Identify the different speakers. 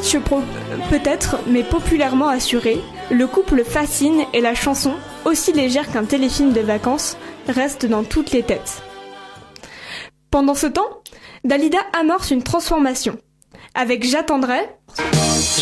Speaker 1: match peut-être, mais populairement assuré, le couple fascine et la chanson, aussi légère qu'un téléfilm de vacances, reste dans toutes les têtes. Pendant ce temps, Dalida amorce une transformation. Avec J'attendrai,